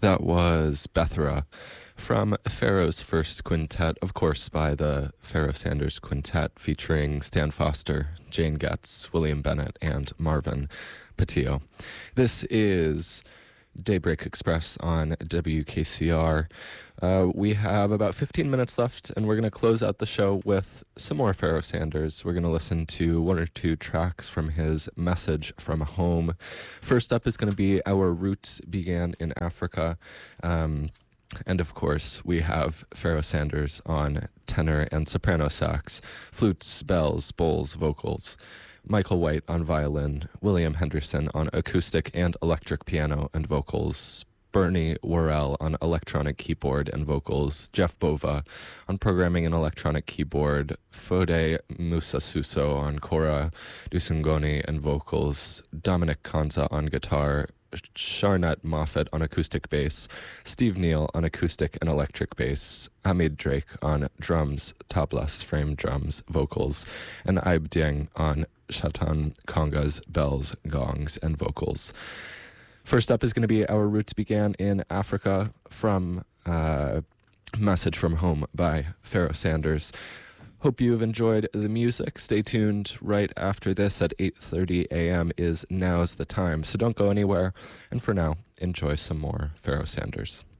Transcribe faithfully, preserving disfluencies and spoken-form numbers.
That was Bethera from Pharaoh's First Quintet, of course by the Pharoah Sanders Quintet, featuring Stan Foster, Jane Getz, William Bennett, and Marvin Patillo. This is Daybreak Express on W K C R. Uh, we have about fifteen minutes left, and we're going to close out the show with some more Pharoah Sanders. We're going to listen to one or two tracks from his Message from Home. First up is going to be Our Roots Began in Africa. Um, and, of course, we have Pharoah Sanders on tenor and soprano sax, flutes, bells, bowls, vocals. Michael White on violin, William Henderson on acoustic and electric piano and vocals, Bernie Worrell on electronic keyboard and vocals, Jeff Bova on programming and electronic keyboard, Fode Musasuso on kora, dusungoni and vocals, Dominic Kanza on guitar, Sharnette Moffat on acoustic bass, Steve Neal on acoustic and electric bass, Hamid Drake on drums, tablas, frame drums, vocals, and Aib Dieng on Shatan Congas, bells, gongs, and vocals. First up is going to be Our Roots Began in Africa from uh, Message from Home by Pharoah Sanders. Hope you have enjoyed the music. Stay tuned. Right after this at eight thirty a.m. is Now's the Time. So don't go anywhere. And for now, enjoy some more Pharoah Sanders.